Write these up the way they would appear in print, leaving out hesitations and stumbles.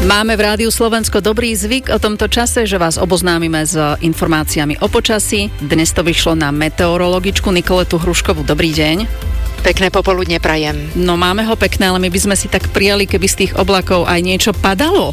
Máme v Rádiu Slovensko dobrý zvyk o tomto čase, že vás oboznámime s informáciami o počasí. Dnes to vyšlo na meteorologičku Nikoletu Hruškovú. Dobrý deň. Pekné popoludne prajem. No máme ho pekné, ale my by sme si tak prijali, keby z tých oblakov aj niečo padalo.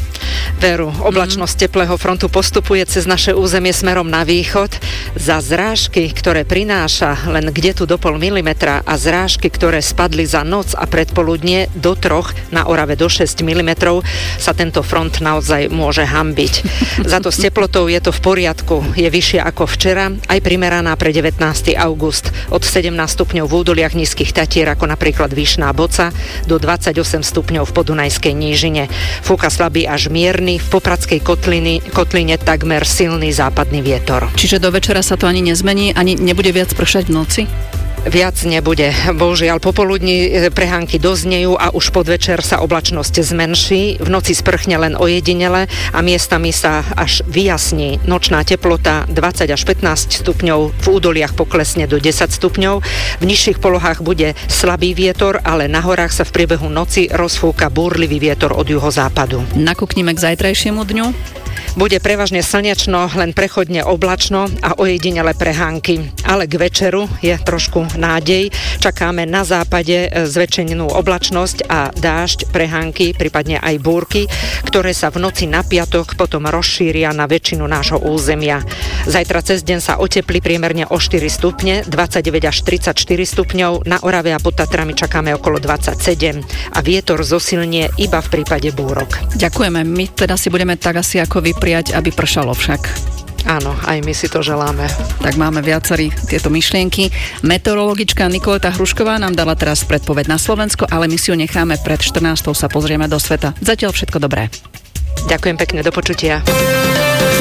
Veru, oblačnosť teplého frontu postupuje cez naše územie smerom na východ. Za zrážky, ktoré prináša len kde tu do 0,5 milimetra a zrážky, ktoré spadli za noc a predpoludnie do 3, na Orave do 6 milimetrov, sa tento front naozaj môže hanbiť. Za to s teplotou je to v poriadku. Je vyššia ako včera, aj primeraná pre 19. august. Od 17 stupňov v údoliach nízkych Tatier, ako napríklad Vyšná Boca, do 28 stupňov v Podunajskej nížine. Fúka slabý až mierny, v Popradskej kotline takmer silný západný vietor. Čiže do večera sa to ani nezmení, ani nebude viac pršať v noci? Viac nebude. Bohužiaľ, popoludní prehánky doznejú a už podvečer sa oblačnosť zmenší. V noci sprchne len ojedinele a miestami sa až vyjasní. Nočná teplota 20 až 15 stupňov, v údoliach poklesne do 10 stupňov. V nižších polohách bude slabý vietor, ale na horách sa v priebehu noci rozfúka búrlivý vietor od juhozápadu. Nakúknime k zajtrajšiemu dňu. Bude prevažne slnečno, len prechodne oblačno a ojedinele prehánky. Ale k večeru je trošku nádej. Čakáme na západe zväčšenú oblačnosť a dážď, prehánky, prípadne aj búrky, ktoré sa v noci na piatok potom rozšíria na väčšinu nášho územia. Zajtra cez deň sa oteplí priemerne o 4 stupne, 29 až 34 stupňov. Na Orave a pod Tatrami čakáme okolo 27 a vietor zosilnie iba v prípade búrok. Ďakujeme. My teda si budeme tak asi ako vy prijať, aby pršalo však. Áno, aj my si to želáme. Tak máme viacerí tieto myšlienky. Meteorologička Nikoleta Hrušková nám dala teraz predpoveď na Slovensko, ale my si ju necháme pred 14. sa pozrieme do sveta. Zatiaľ všetko dobré. Ďakujem pekne, do počutia.